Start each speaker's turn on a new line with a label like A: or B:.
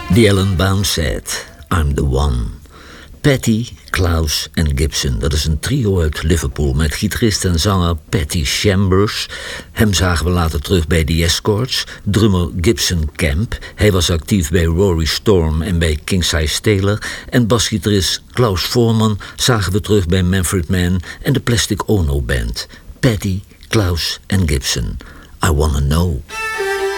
A: The Alan Baum Said, I'm the One. Patty, Klaus en Gibson. Dat is een trio uit Liverpool met gitarist en zanger Patty Chambers. Hem zagen we later terug bij The Escorts. Drummer Gibson Camp. Hij was actief bij Rory Storm en bij King Size Taylor. En basgitarist Klaus Voorman zagen we terug bij Manfred Mann en de Plastic Ono Band. Patty, Klaus en Gibson. I Wanna Know.